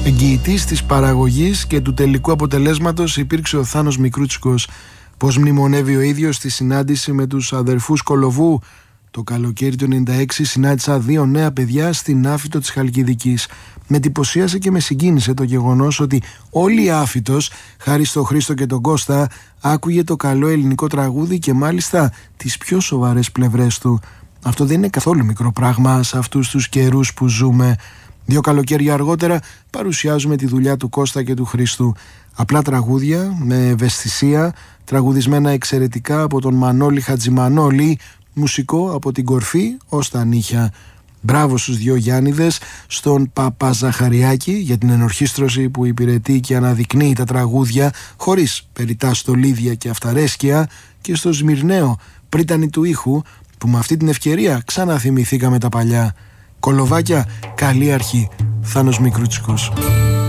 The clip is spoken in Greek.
Εγγυητής της παραγωγής και του τελικού αποτελέσματος υπήρξε ο Θάνος Μικρούτσικος. Πώς μνημονεύει ο ίδιος στη συνάντηση με τους αδερφούς Κολοβού. Το καλοκαίρι του 96 συνάντησα 2 νέα παιδιά στην Άφιτο της Χαλκιδικής. Με εντυπωσίασε και με συγκίνησε το γεγονός ότι όλη η Άφιτος, χάρη στο Χρήστο και τον Κώστα, άκουγε το καλό ελληνικό τραγούδι και μάλιστα τις πιο σοβαρές πλευρές του. Αυτό δεν είναι καθόλου μικρό πράγμα σε αυτούς τους καιρούς που ζούμε. 2 καλοκαίρια αργότερα παρουσιάζουμε τη δουλειά του Κώστα και του Χρήστου. Απλά τραγούδια με ευαισθησία, τραγουδισμένα εξαιρετικά από τον Μανώλη Χατζημανόλη, μουσικό από την κορφή ως τα νύχια. Μπράβο στους 2 Γιάννηδες, στον Παπαζαχαριάκη για την ενορχήστρωση που υπηρετεί και αναδεικνύει τα τραγούδια χωρίς περιτά στολίδια και αυταρέσκεια, και στο Σμυρναίο, πρίτανη του ήχου, που με αυτή την ευκαιρία ξαναθυμηθήκαμε τα παλιά. Κολοβάκια, καλή αρχή. Θάνος Μικρούτσικος.